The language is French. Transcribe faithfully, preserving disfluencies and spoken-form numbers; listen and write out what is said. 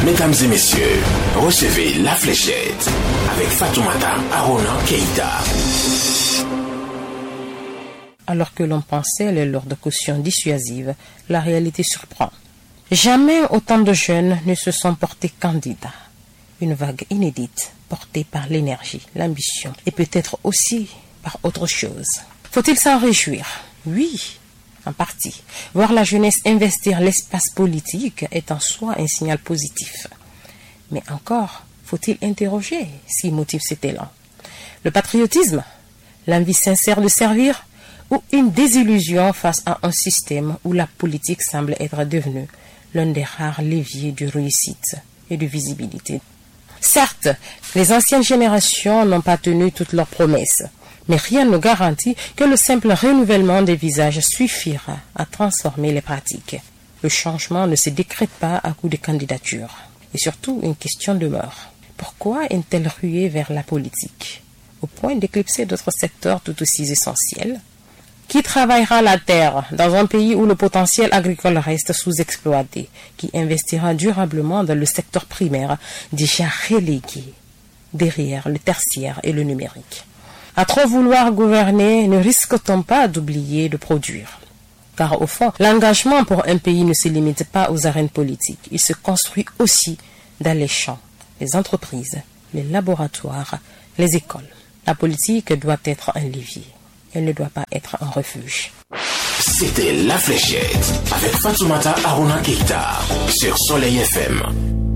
Mesdames et messieurs, recevez La Fléchette avec Fatoumata Arona Keïta. Alors que l'on pensait les lourdes cautions dissuasives, la réalité surprend. Jamais autant de jeunes ne se sont portés candidats. Une vague inédite, portée par l'énergie, l'ambition et peut-être aussi par autre chose. Faut-il s'en réjouir? Oui, en partie. Voir la jeunesse investir l'espace politique est en soi un signal positif. Mais encore, faut-il interroger ce qui motive cet élan? Le patriotisme? L'envie sincère de servir? Ou une désillusion face à un système où la politique semble être devenue l'un des rares leviers de réussite et de visibilité? Certes, les anciennes générations n'ont pas tenu toutes leurs promesses, mais rien ne garantit que le simple renouvellement des visages suffira à transformer les pratiques. Le changement ne se décrète pas à coup de candidature. Et surtout, une question demeure. Pourquoi une telle ruée vers la politique, au point d'éclipser d'autres secteurs tout aussi essentiels? Qui travaillera la terre dans un pays où le potentiel agricole reste sous-exploité? Qui investira durablement dans le secteur primaire déjà relégué derrière le tertiaire et le numérique? À trop vouloir gouverner, ne risque-t-on pas d'oublier de produire? Car au fond, l'engagement pour un pays ne se limite pas aux arènes politiques. Il se construit aussi dans les champs, les entreprises, les laboratoires, les écoles. La politique doit être un levier. Elle ne doit pas être un refuge. C'était La Fléchette avec Fatoumata Arona Keïta sur Soleil F M.